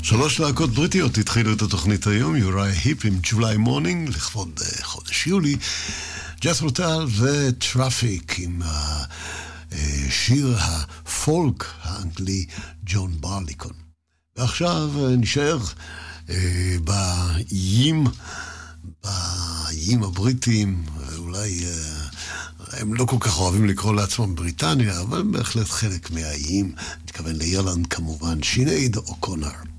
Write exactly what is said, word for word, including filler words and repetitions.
שלוש להקות בריטיות התחילו את התוכנית היום, יוראי היפ עם July Morning, לכבוד uh, חודש יולי, ג'ת'רו טל וטראפיק עם השיר uh, הפולק האנגלי ג'ון ברליקון. ועכשיו uh, נשאר uh, באיים, באיים הבריטיים, אולי uh, הם לא כל כך אוהבים לקרוא לעצמם בריטניה, אבל בהחלט חלק מהאיים, נתכוון לאירלנד כמובן, שינייד אוקונר.